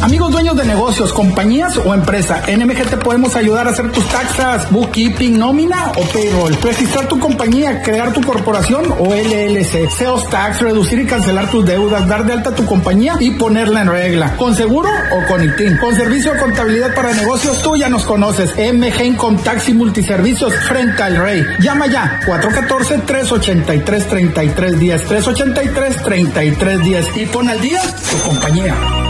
Amigos dueños de negocios, compañías o empresa, en MG te podemos ayudar a hacer tus taxas, bookkeeping, nómina o payroll, registrar tu compañía, crear tu corporación o LLC, sales tax, reducir y cancelar tus deudas, dar de alta tu compañía y ponerla en regla, con seguro o con ITIN, con servicio de contabilidad para negocios. Tú ya nos conoces, MG Income Tax y Multiservicios frente al Rey. Llama ya, 414-383-3310, 383-3310 y pon al día tu compañía.